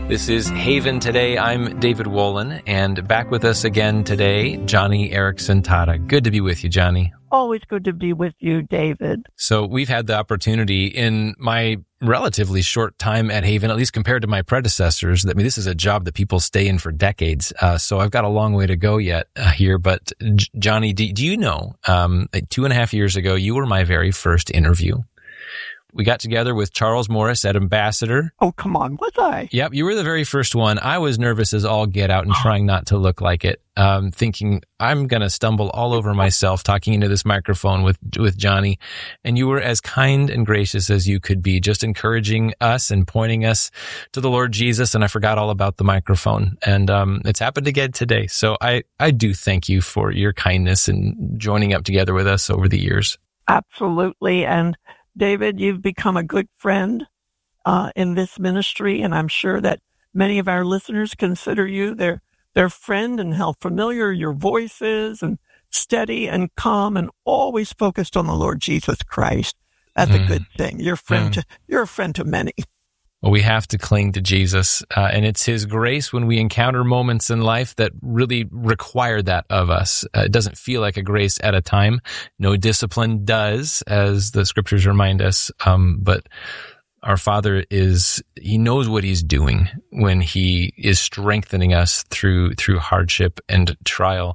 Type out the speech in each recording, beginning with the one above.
This is Haven Today. I'm David Wolin, and back with us again today, Joni Eareckson Tada. Good to be with you, Joni. Always good to be with you, David. So we've had the opportunity in my relatively short time at Haven, at least compared to my predecessors. I mean, this is a job that people stay in for decades. So I've got a long way to go yet here. But Joni, do you know, 2.5 years ago, you were my very first interview. We got together with Charles Morris at Ambassador. Oh, come on, was I? Yep, you were the very first one. I was nervous as all get out and trying not to look like it, thinking I'm going to stumble all over myself talking into this microphone with Joni. And you were as kind and gracious as you could be, just encouraging us and pointing us to the Lord Jesus. And I forgot all about the microphone. And it's happened again today. So I do thank you for your kindness and joining up together with us over the years. Absolutely. And David, you've become a good friend in this ministry, and I'm sure that many of our listeners consider you their friend, and how familiar your voice is, and steady and calm and always focused on the Lord Jesus Christ. That's a good thing. You're a friend to many. Well, we have to cling to Jesus, and it's His grace when we encounter moments in life that really require that of us. It doesn't feel like a grace at a time. No discipline does, as the scriptures remind us. But our Father He knows what He's doing when He is strengthening us through hardship and trial.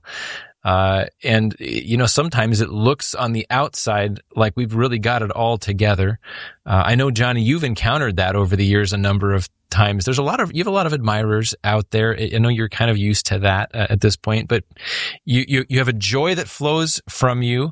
And, you know, sometimes it looks on the outside like we've really got it all together. I know, Joni, you've encountered that over the years a number of times. You have a lot of admirers out there. I know you're kind of used to that at this point, but you have a joy that flows from you.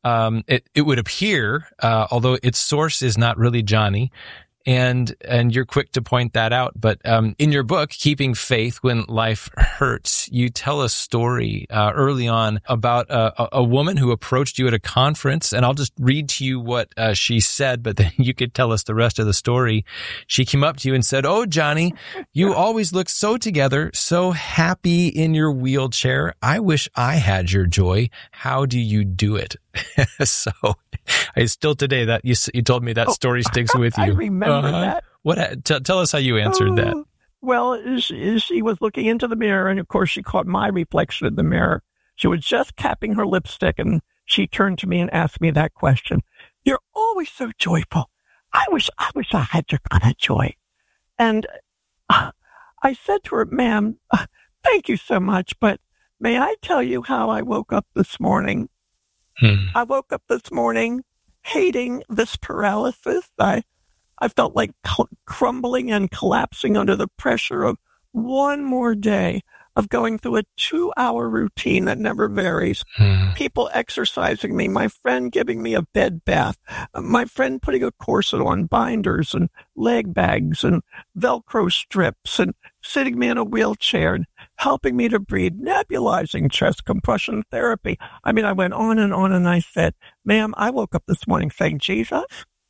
It would appear, although its source is not really Joni. And you're quick to point that out. But in your book, Keeping Faith When Life Hurts, you tell a story early on about a woman who approached you at a conference. And I'll just read to you what she said, but then you could tell us the rest of the story. She came up to you and said, "Oh, Joni, you always look so together, so happy in your wheelchair. I wish I had your joy. How do you do it?" So I still today that you told me that story sticks with you. I remember that. Tell us how you answered that. Well, she was looking into the mirror, and of course she caught my reflection in the mirror. She was just capping her lipstick, and she turned to me and asked me that question. "You're always so joyful. I wish I had your kind of joy." And I said to her, "Ma'am, thank you so much, but may I tell you how I woke up this morning?" I woke up this morning hating this paralysis. I felt like crumbling and collapsing under the pressure of one more day of going through a 2-hour routine that never varies. People exercising me, my friend giving me a bed bath, my friend putting a corset on, binders and leg bags and Velcro strips, and sitting me in a wheelchair and helping me to breathe, nebulizing chest compression therapy. I mean, I went on, and I said, "Ma'am, I woke up this morning saying, Jesus,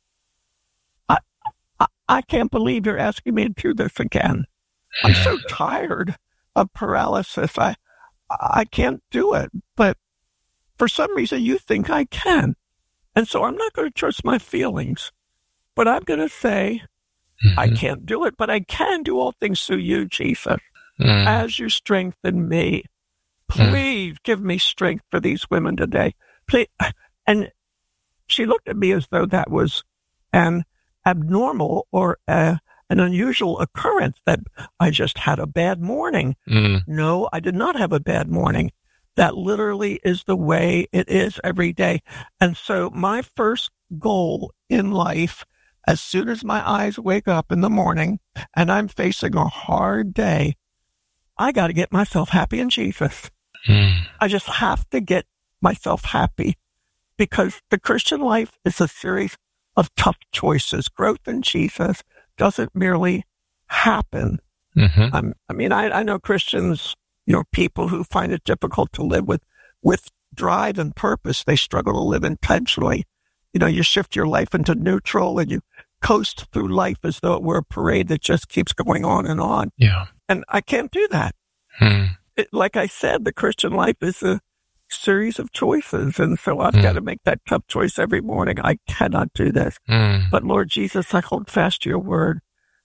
I can't believe you're asking me to do this again. I'm so tired of paralysis. I can't do it. But for some reason, you think I can. And so I'm not going to trust my feelings. But I'm going to say, I can't do it, but I can do all things through you, Jesus, as you strengthen me. Please give me strength for these women today. Please." And she looked at me as though that was an abnormal or an unusual occurrence, that I just had a bad morning. No, I did not have a bad morning. That literally is the way it is every day. And so my first goal in life, as soon as my eyes wake up in the morning and I'm facing a hard day, I got to get myself happy in Jesus. I just have to get myself happy, because the Christian life is a series of tough choices. Growth in Jesus doesn't merely happen. I mean, I know Christians, people who find it difficult to live with drive and purpose. They struggle to live intentionally. You shift your life into neutral, and you coast through life as though it were a parade that just keeps going on and on. Yeah. And I can't do that. Like I said, the Christian life is a series of choices. And so I've got to make that tough choice every morning. I cannot do this. But Lord Jesus, I hold fast to your word.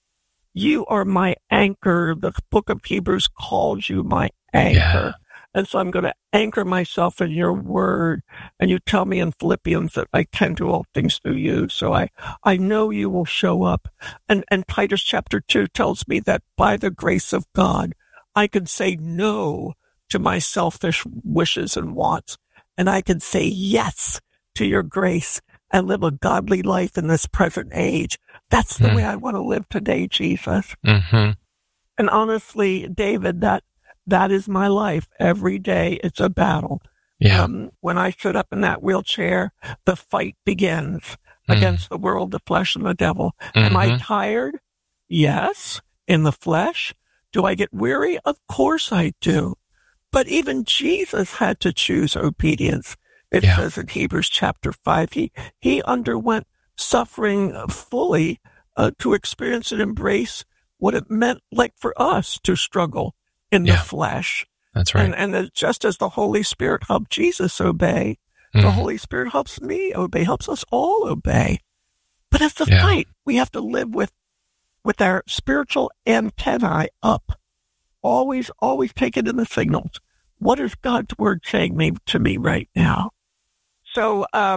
You are my anchor. The book of Hebrews calls you my anchor. Yeah. And so I'm going to anchor myself in your word. And you tell me in Philippians that I can do all things through you. So I know you will show up. And Titus chapter 2 tells me that by the grace of God, I can say no to my selfish wishes and wants. And I can say yes to your grace and live a godly life in this present age. That's the way I want to live today, Jesus. Mm-hmm. And honestly, David, that is my life. Every day it's a battle. Yeah. When I sit up in that wheelchair, the fight begins against the world, the flesh, and the devil. Am I tired? Yes. In the flesh. Do I get weary? Of course I do. But even Jesus had to choose obedience. It says in Hebrews chapter 5, he underwent suffering fully to experience and embrace what it meant like for us to struggle in the flesh. That's right. And just as the Holy Spirit helped Jesus obey, the Holy Spirit helps me obey, helps us all obey. But it's a fight. We have to live with our spiritual antennae up. Always taking in the signals. What is God's word saying to me right now? So I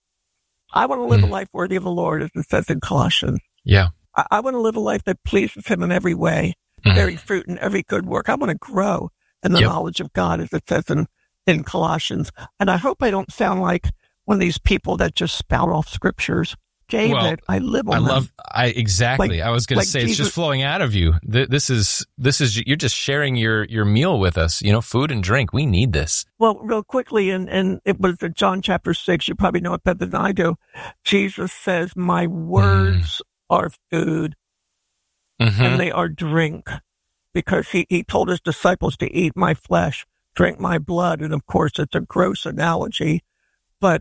want to live a life worthy of the Lord, as it says in Colossians. Yeah. I want to live a life that pleases him in every way, bearing fruit in every good work. I want to grow in the knowledge of God, as it says in Colossians. And I hope I don't sound like one of these people that just spout off scriptures. David, I live on them. Exactly. I was going to say, Jesus, it's just flowing out of you. This is, you're just sharing your meal with us, food and drink. We need this. Well, real quickly, and it was in John chapter 6, you probably know it better than I do. Jesus says, my words are food and they are drink, because he told his disciples to eat my flesh, drink my blood. And of course, it's a gross analogy, but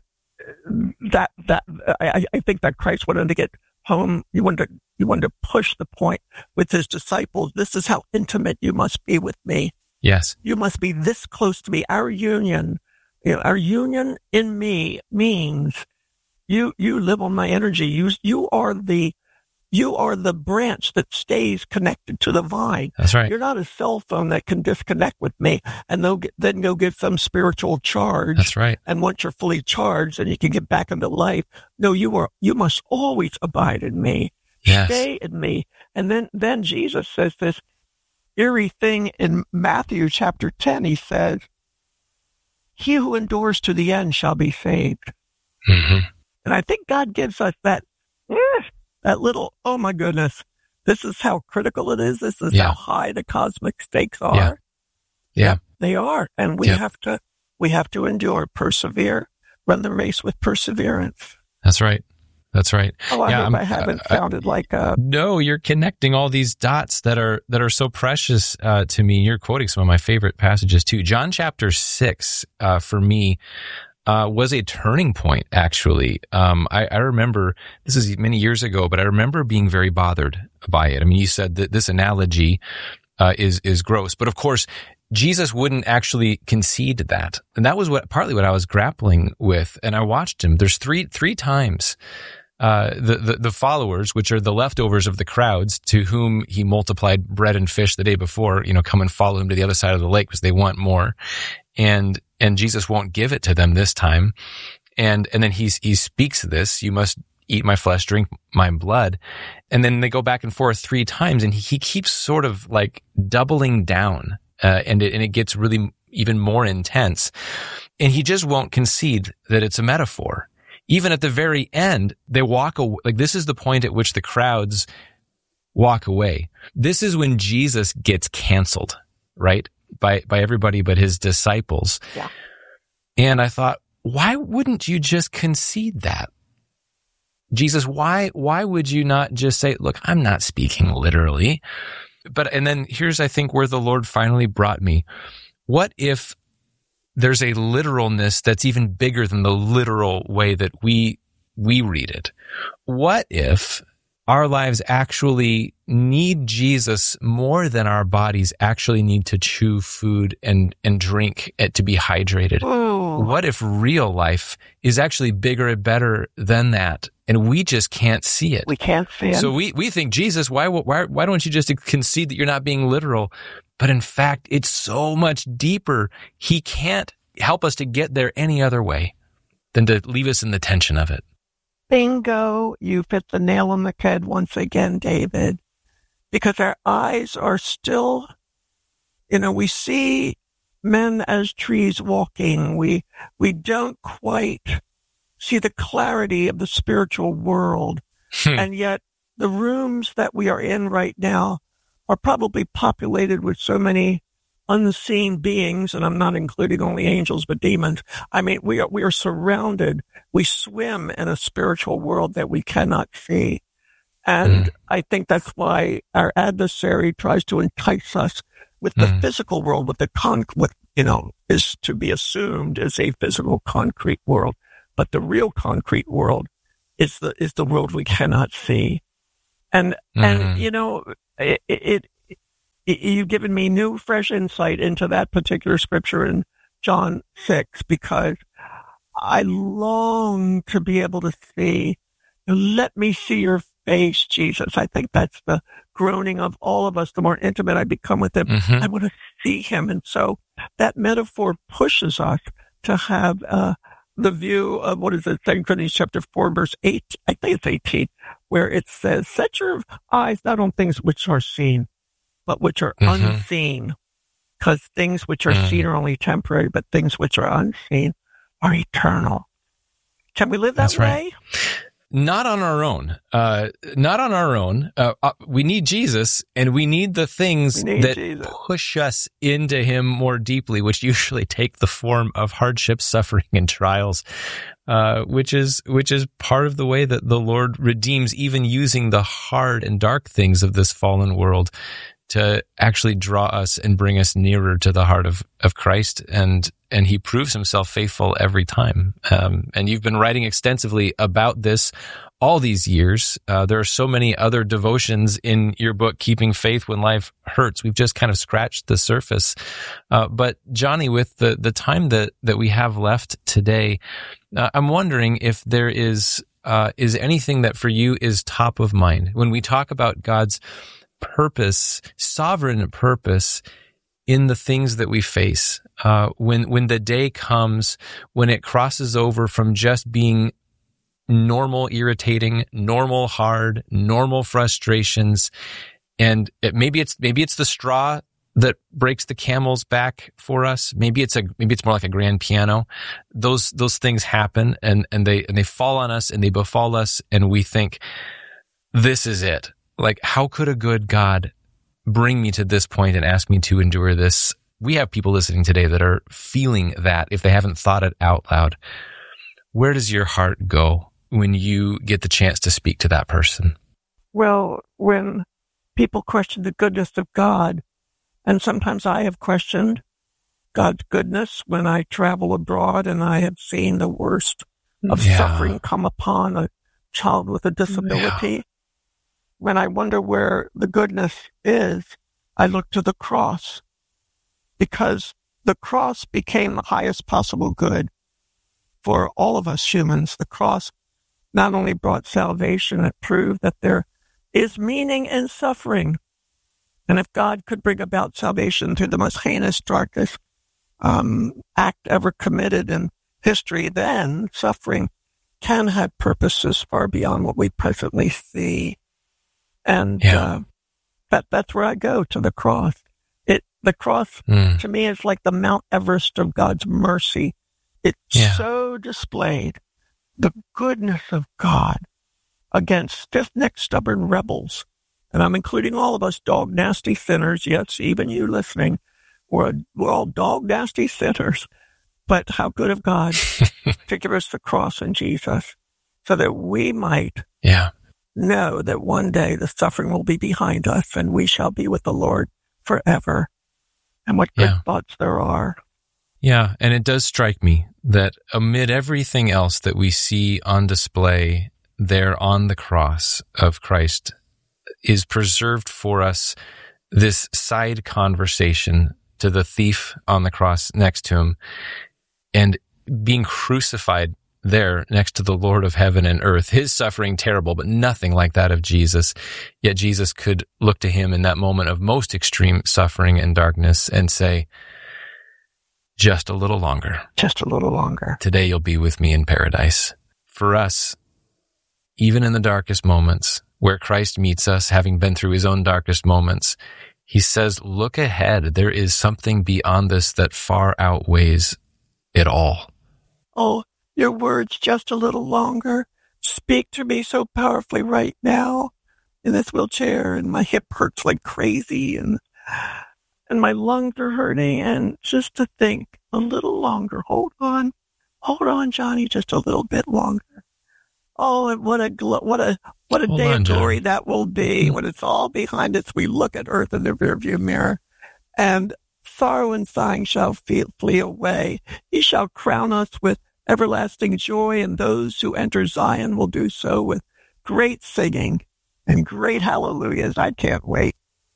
I think that Christ wanted to get home. You wanted to push the point with his disciples. This is how intimate you must be with me. Yes. You must be this close to me. Our union in me means you live on my energy. You are the branch that stays connected to the vine. That's right. You're not a cell phone that can disconnect with me and then go get some spiritual charge. That's right. And once you're fully charged, then you can get back into life. No, you must always abide in me. Yes. Stay in me. And then Jesus says this eerie thing in Matthew chapter 10. He says, he who endures to the end shall be saved. Mm-hmm. And I think God gives us that little, oh my goodness, this is how critical it is. This is how high the cosmic stakes are. Yeah. They are. And we have to endure, persevere, run the race with perseverance. That's right. Oh, I hope I haven't sounded like a... No, you're connecting all these dots that are so precious to me. You're quoting some of my favorite passages too. John chapter 6, for me, was a turning point, actually. I remember, this is many years ago, but I remember being very bothered by it. I mean, you said that this analogy is gross, but of course, Jesus wouldn't actually concede that. And that was partly what I was grappling with. And I watched him. There's three times the followers, which are the leftovers of the crowds to whom he multiplied bread and fish the day before, come and follow him to the other side of the lake because they want more. And Jesus won't give it to them this time. And then he speaks this, you must eat my flesh, drink my blood. And then they go back and forth 3 times, and he keeps sort of like doubling down, and it gets really even more intense. And he just won't concede that it's a metaphor. Even at the very end, they walk away. Like, this is the point at which the crowds walk away. This is when Jesus gets canceled, right? By everybody but his disciples. Yeah. And I thought, why wouldn't you just concede that? Jesus, why would you not just say, look, I'm not speaking literally. And then here's, I think, where the Lord finally brought me. What if there's a literalness that's even bigger than the literal way that we read it? What if our lives actually need Jesus more than our bodies actually need to chew food and drink it to be hydrated? Oh. What if real life is actually bigger and better than that? and we just can't see it. We can't see it. So we think, Jesus, why don't you just concede that you're not being literal? But in fact, it's so much deeper. He can't help us to get there any other way than to leave us in the tension of it. Bingo, you've hit the nail on the head once again, David. Because our eyes are still, we see men as trees walking. We don't quite see the clarity of the spiritual world. And yet the rooms that we are in right now are probably populated with so many unseen beings, and I'm not including only angels, but demons. I mean, we are surrounded. We swim in a spiritual world that we cannot see. And I think that's why our adversary tries to entice us with the physical world, with is to be assumed as a physical concrete world. But the real concrete world is the world we cannot see. And you've given me new, fresh insight into that particular scripture in John 6, because I long to be able to see, let me see your face, Jesus. I think that's the groaning of all of us. The more intimate I become with him, I want to see him. And so that metaphor pushes us to have the view of, 2 Corinthians chapter 4, verse 8, I think it's 18, where it says, set your eyes not on things which are seen, but which are unseen. Because things which are seen are only temporary, but things which are unseen are eternal. Can we live that way? Right. Not on our own. We need Jesus, and we need the things that push us into him more deeply, which usually take the form of hardship, suffering, and trials, which is part of the way that the Lord redeems, even using the hard and dark things of this fallen world to actually draw us and bring us nearer to the heart of Christ. And he proves himself faithful every time. And you've been writing extensively about this all these years. There are so many other devotions in your book, Keeping Faith When Life Hurts. We've just kind of scratched the surface. But Johnny, with the time that we have left today, I'm wondering if there is anything that for you is top of mind when we talk about God's purpose, sovereign purpose in the things that we face. When the day comes, when it crosses over from just being normal irritating, normal hard, normal frustrations, and maybe it's the straw that breaks the camel's back for us. Maybe it's more like a grand piano. Those things happen and they fall on us and they befall us, and we think, this is it. Like, how could a good God bring me to this point and ask me to endure this? We have people listening today that are feeling that if they haven't thought it out loud. Where does your heart go when you get the chance to speak to that person? Well, when people question the goodness of God, and sometimes I have questioned God's goodness when I travel abroad and I have seen the worst of suffering come upon a child with a disability. Yeah. When I wonder where the goodness is, I look to the cross, because the cross became the highest possible good for all of us humans. The cross not only brought salvation, it proved that there is meaning in suffering. And if God could bring about salvation through the most heinous, darkest act ever committed in history, then suffering can have purposes far beyond what we presently see. And that's where I go, to the cross. The cross, to me, is like the Mount Everest of God's mercy. It so displayed the goodness of God against stiff-necked, stubborn rebels. And I'm including all of us dog-nasty sinners. Yes, even you listening. We're all dog-nasty sinners. But how good of God to give us the cross in Jesus so that we might know that one day the suffering will be behind us and we shall be with the Lord forever. And what good thoughts there are. Yeah, and it does strike me that amid everything else that we see on display there on the cross of Christ is preserved for us this side conversation to the thief on the cross next to him, and being crucified there next to the Lord of heaven and earth. His suffering terrible, but nothing like that of Jesus. Yet Jesus could look to him in that moment of most extreme suffering and darkness and say, just a little longer. Just a little longer. Today you'll be with me in paradise. For us, even in the darkest moments, where Christ meets us, having been through his own darkest moments, he says, look ahead. There is something beyond this that far outweighs it all. Oh, your words just a little longer speak to me so powerfully right now in this wheelchair, and my hip hurts like crazy, and my lungs are hurting, and just to think a little longer. Hold on, Johnny, just a little bit longer. Oh, and what a day of glory that will be when it's all behind us. We look at earth in the rearview mirror, and sorrow and sighing shall flee away. He shall crown us with everlasting joy, and those who enter Zion will do so with great singing and great hallelujahs. I can't wait.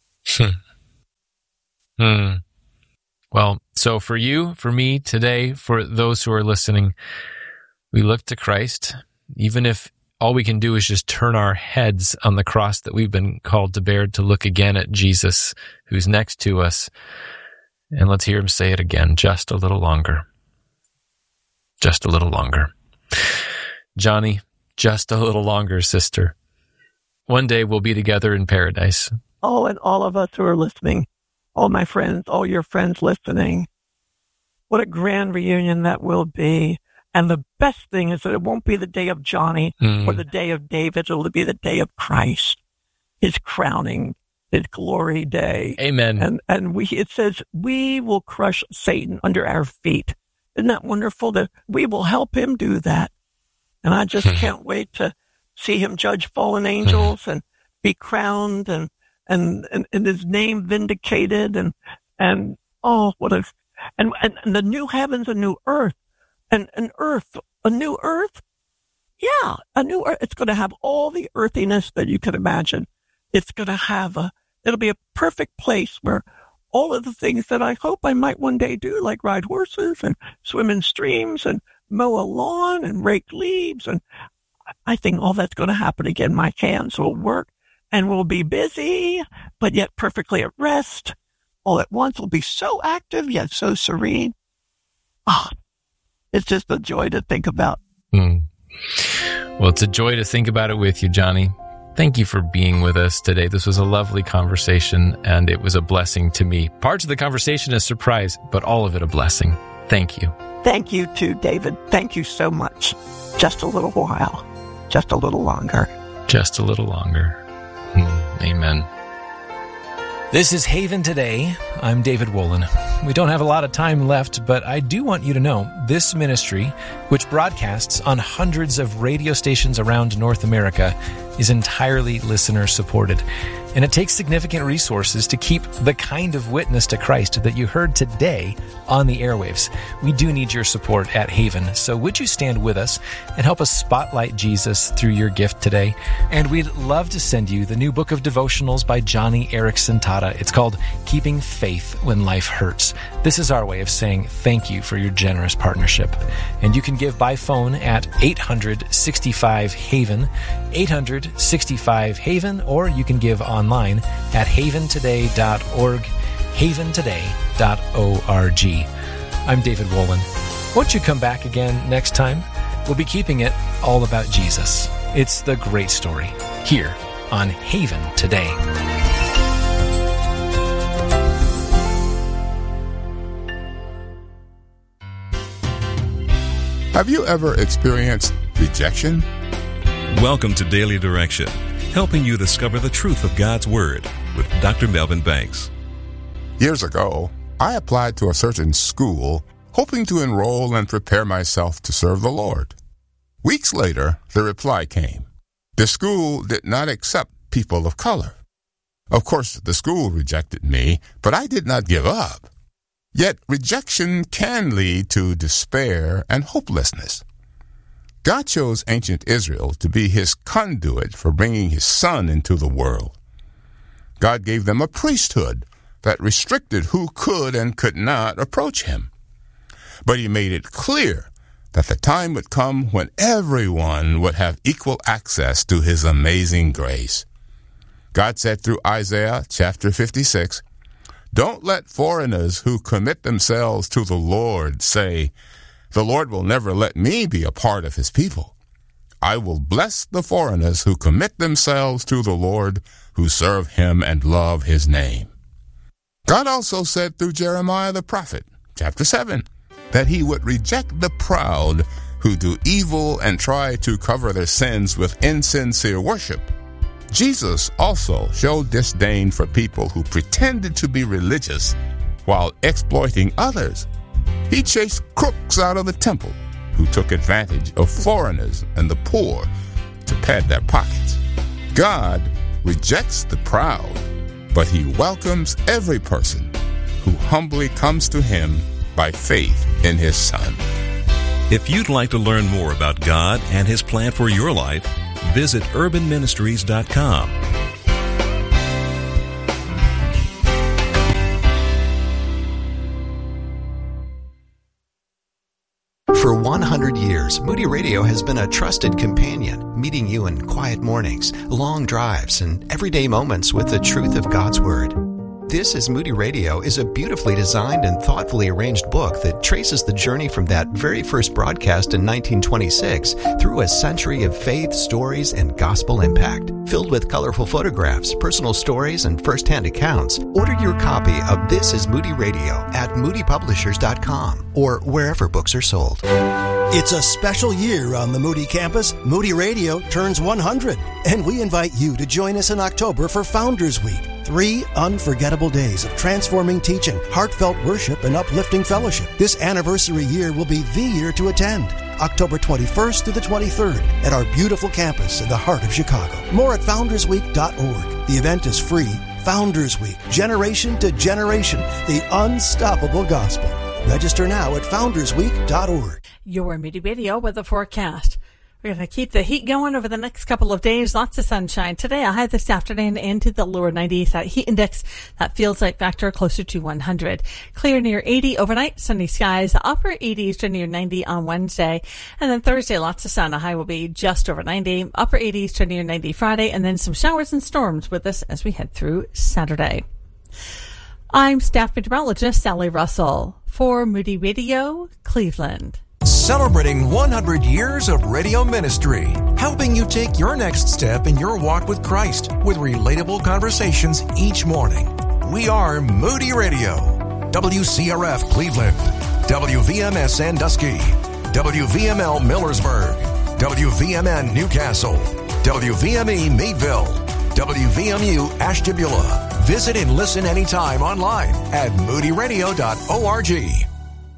Well, so for you, for me today, for those who are listening, we look to Christ, even if all we can do is just turn our heads on the cross that we've been called to bear, to look again at Jesus, who's next to us. And let's hear him say it again, just a little longer. Just a little longer. Johnny, just a little longer, sister. One day we'll be together in paradise. Oh, and all of us who are listening, all my friends, all your friends listening, what a grand reunion that will be. And the best thing is that it won't be the day of Johnny or the day of David. It'll be the day of Christ, his crowning, his glory day. Amen. And it says we will crush Satan under our feet. Isn't that wonderful that we will help him do that? And I just can't wait to see him judge fallen angels and be crowned and his name vindicated and oh, what a, and the new heavens and new earth. And an earth, a new earth? Yeah, a new earth. It's going to have all the earthiness that you could imagine. It's going to have it'll be a perfect place where all of the things that I hope I might one day do, like ride horses and swim in streams and mow a lawn and rake leaves. And I think all that's going to happen again. My hands will work and we'll be busy, but yet perfectly at rest. All at once we'll be so active, yet so serene. It's just a joy to think about. Well, it's a joy to think about it with you, Johnny. Thank you for being with us today. This was a lovely conversation, and it was a blessing to me. Parts of the conversation a surprise, but all of it a blessing. Thank you. Thank you too, David. Thank you so much. Just a little while. Just a little longer. Just a little longer. Amen. This is Haven Today. I'm David Wolin. We don't have a lot of time left, but I do want you to know this ministry, which broadcasts on hundreds of radio stations around North America, is entirely listener-supported. And it takes significant resources to keep the kind of witness to Christ that you heard today on the airwaves. We do need your support at Haven, so would you stand with us and help us spotlight Jesus through your gift today? And we'd love to send you the new book of devotionals by Johnny Erickson Tata. It's called Keeping Faith When Life Hurts. This is our way of saying thank you for your generous partnership. And you can give by phone at 865-HAVEN, 865-HAVEN, or you can give online at haventoday.org, haventoday.org. I'm David Wolin. Won't you come back again next time? We'll be keeping it all about Jesus. It's the great story here on Haven Today. Have you ever experienced rejection? Welcome to Daily Direction, helping you discover the truth of God's Word with Dr. Melvin Banks. Years ago, I applied to a certain school, hoping to enroll and prepare myself to serve the Lord. Weeks later, the reply came. The school did not accept people of color. Of course, the school rejected me, but I did not give up. Yet rejection can lead to despair and hopelessness. God chose ancient Israel to be his conduit for bringing his Son into the world. God gave them a priesthood that restricted who could and could not approach him. But he made it clear that the time would come when everyone would have equal access to his amazing grace. God said through Isaiah chapter 56, "Don't let foreigners who commit themselves to the Lord say, 'The Lord will never let me be a part of his people.' I will bless the foreigners who commit themselves to the Lord, who serve him and love his name." God also said through Jeremiah the prophet, chapter 7, that he would reject the proud who do evil and try to cover their sins with insincere worship. Jesus also showed disdain for people who pretended to be religious while exploiting others. He chased crooks out of the temple who took advantage of foreigners and the poor to pad their pockets. God rejects the proud, but he welcomes every person who humbly comes to him by faith in his Son. If you'd like to learn more about God and his plan for your life, visit urbanministries.com. For 100 years, Moody Radio has been a trusted companion, meeting you in quiet mornings, long drives, and everyday moments with the truth of God's Word. This is Moody Radio is a beautifully designed and thoughtfully arranged book that traces the journey from that very first broadcast in 1926 through a century of faith, stories, and gospel impact. Filled with colorful photographs, personal stories, and first-hand accounts, order your copy of This is Moody Radio at moodypublishers.com or wherever books are sold. It's a special year on the Moody campus. Moody Radio turns 100, and we invite you to join us in October for Founders Week. 3 unforgettable days of transforming teaching, heartfelt worship, and uplifting fellowship. This anniversary year will be the year to attend. October 21st through the 23rd at our beautiful campus in the heart of Chicago. More at foundersweek.org. The event is free. Founders Week, generation to generation, the unstoppable gospel. Register now at foundersweek.org. Your Moody Radio weather forecast. We're going to keep the heat going over the next couple of days. Lots of sunshine. Today, a high this afternoon into the lower 90s. That heat index, that feels like factor closer to 100. Clear near 80 overnight. Sunny skies. Upper 80s to near 90 on Wednesday. And then Thursday, lots of sun. A high will be just over 90. Upper 80s to near 90 Friday. And then some showers and storms with us as we head through Saturday. I'm staff meteorologist Sally Russell for Moody Radio, Cleveland. Celebrating 100 years of radio ministry, helping you take your next step in your walk with Christ with relatable conversations each morning. We are Moody Radio, WCRF Cleveland, WVMS Sandusky, WVML Millersburg, WVMN Newcastle, WVME Meadville, WVMU Ashtabula. Visit and listen anytime online at moodyradio.org.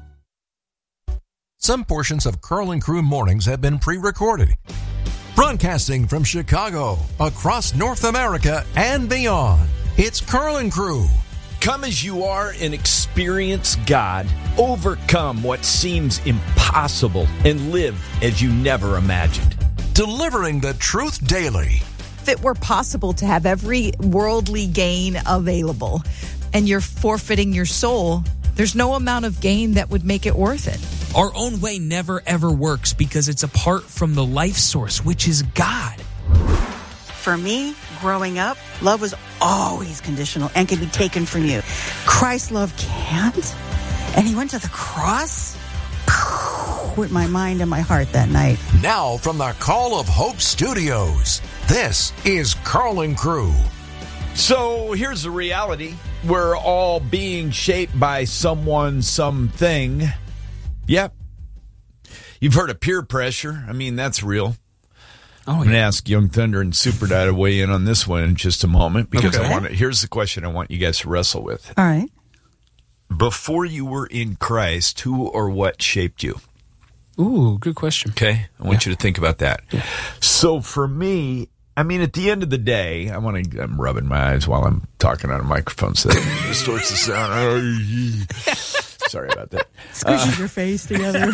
Some portions of Carl and Crew Mornings have been pre-recorded. Broadcasting from Chicago, across North America, and beyond, it's Carl and Crew. Come as you are and experience God. Overcome what seems impossible and live as you never imagined. Delivering the truth daily. If it were possible to have every worldly gain available and you're forfeiting your soul, there's no amount of gain that would make it worth it. Our own way never ever works because it's apart from the life source, which is God. For me, growing up, love was always conditional and can be taken from you. Christ's love can't. And he went to the cross with my mind and my heart that night. Now from the Call of Hope Studios, this is Carl and Crew. So here's the reality. We're all being shaped by someone, something. Yep. You've heard of peer pressure. I mean, that's real. I'm going to ask Young Thunder and Super Dad to weigh in on this one in just a moment because here's the question I want you guys to wrestle with. All right. Before you were in Christ, who or what shaped you? Ooh, good question. Okay. I want you to think about that. Yeah. So for me, I mean, at the end of the day, I'm rubbing my eyes while I'm talking on a microphone so that distorts the sound. Sorry about that. Squishing your face together.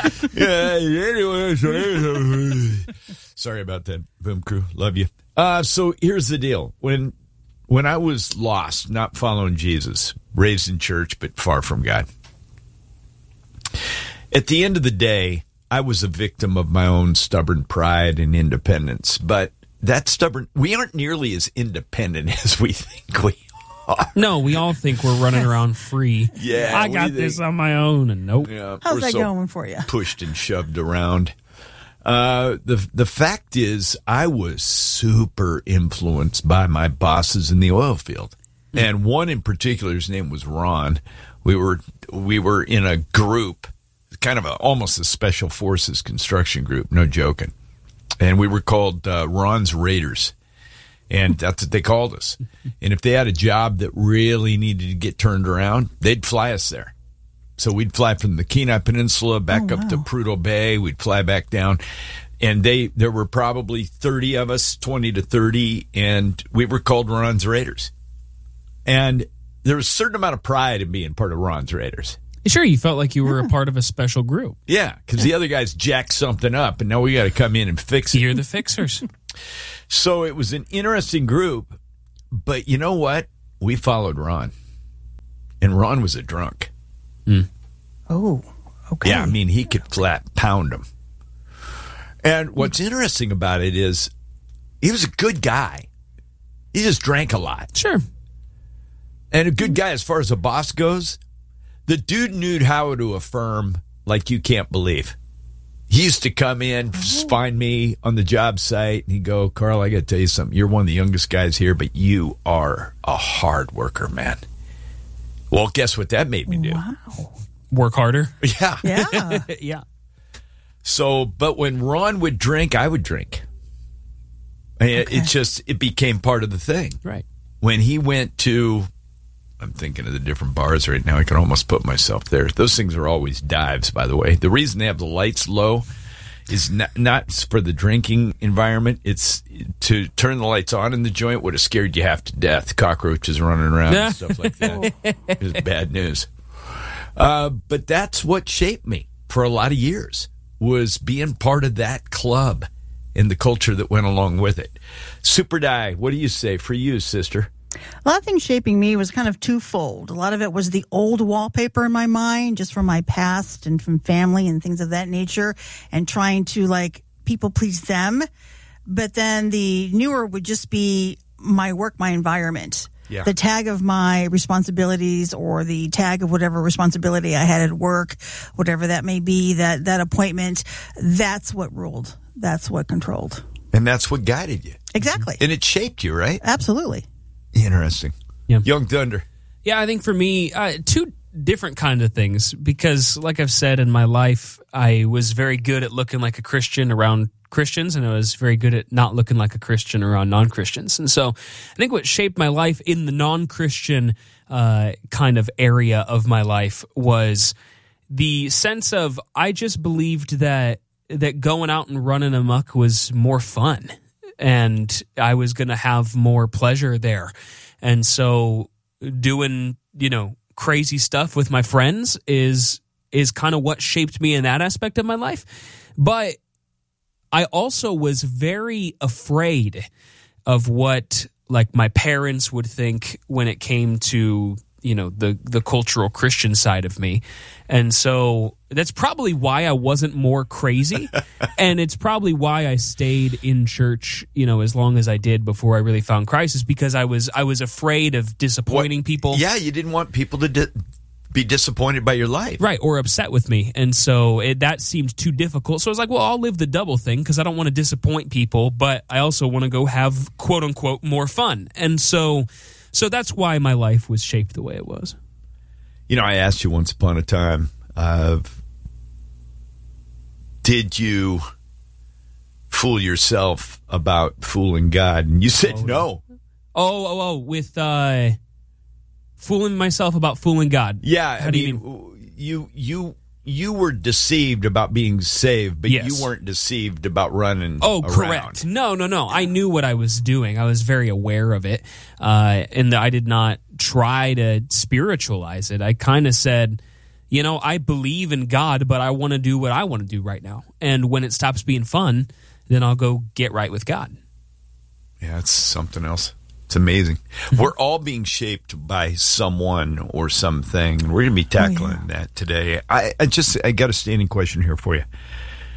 Sorry about that, Boom Crew. Love you. So here's the deal. When I was lost, not following Jesus, raised in church, but far from God, at the end of the day, I was a victim of my own stubborn pride and independence. But we aren't nearly as independent as we think we are. No, we all think we're running around free. Yeah. I got this on my own, and nope. Yeah, how's that going for you? Pushed and shoved around. The fact is, I was super influenced by my bosses in the oil field. And one in particular, his name was Ron. We were in a group, kind of almost a special forces construction group, no joking. And we were called Ron's Raiders. And that's what they called us. And if they had a job that really needed to get turned around, they'd fly us there. So we'd fly from the Kenai Peninsula back up to Prudhoe Bay. We'd fly back down. And there were probably 30 of us, 20 to 30, and we were called Ron's Raiders. And there was a certain amount of pride in being part of Ron's Raiders. Sure, you felt like you were a part of a special group. Yeah, because the other guys jacked something up, and now we got to come in and fix it. You're the fixers. So it was an interesting group, but you know what? We followed Ron, and Ron was a drunk. Oh, okay. Yeah, I mean, he could flat pound them. And what's interesting about it is he was a good guy. He just drank a lot. Sure. And a good guy as far as a boss goes. The dude knew how to affirm like you can't believe. He used to come in, find me on the job site, and he'd go, Carl, I got to tell you something. You're one of the youngest guys here, but you are a hard worker, man. Well, guess what that made me do? Wow. Work harder. Yeah. Yeah. Yeah. So, but when Ron would drink, I would drink. It became part of the thing. Right. When he went to, I'm thinking of the different bars right now. I can almost put myself there. Those things are always dives, by the way. The reason they have the lights low is not for the drinking environment. It's to turn the lights on in the joint would have scared you half to death. Cockroaches running around and stuff like that. It was bad news. But that's what shaped me for a lot of years, was being part of that club and the culture that went along with it. Super Di, what do you say for you, sister? A lot of things shaping me was kind of twofold. A lot of it was the old wallpaper in my mind, just from my past and from family and things of that nature, and trying to people please them. But then the newer would just be my work, my environment. Yeah. The tag of my responsibilities, or the tag of whatever responsibility I had at work, whatever that may be, that appointment, that's what ruled. That's what controlled. And that's what guided you. Exactly. And it shaped you, right? Absolutely. Interesting. Yeah. Young Thunder. Yeah, I think for me, two different kind of things, because like I've said in my life, I was very good at looking like a Christian around Christians, and I was very good at not looking like a Christian around non-Christians. And so I think what shaped my life in the non-Christian kind of area of my life was the sense of, I just believed that going out and running amok was more fun, and I was going to have more pleasure there. And so doing, crazy stuff with my friends is kind of what shaped me in that aspect of my life. But I also was very afraid of what my parents would think when it came to, the cultural Christian side of me. And so that's probably why I wasn't more crazy. And it's probably why I stayed in church, as long as I did before I really found Christ, is because I was afraid of disappointing people. Yeah, you didn't want people to be disappointed by your life. Right, or upset with me. And so that seemed too difficult. So I was like, well, I'll live the double thing, because I don't want to disappoint people, but I also want to go have, quote unquote, more fun. And so that's why my life was shaped the way it was. I asked you once upon a time, did you fool yourself about fooling God? And you said no. With fooling myself about fooling God. Yeah. How do you mean? You were deceived about being saved, but yes. You weren't deceived about running around. Correct. No. I knew what I was doing. I was very aware of it. And I did not try to spiritualize it. I kind of said, I believe in God, but I want to do what I want to do right now. And when it stops being fun, then I'll go get right with God. Yeah, it's something else. It's amazing. We're all being shaped by someone or something. We're going to be tackling that today. I got a standing question here for you.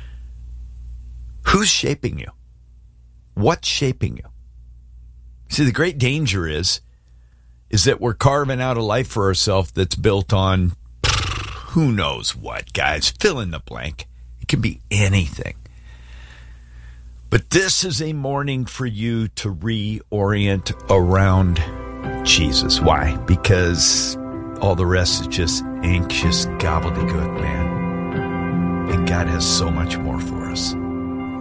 Who's shaping you? What's shaping you? See, the great danger is that we're carving out a life for ourselves that's built on who knows what, guys. Fill in the blank. It can be anything. But this is a morning for you to reorient around Jesus. Why? Because all the rest is just anxious gobbledygook, man. And God has so much more for us.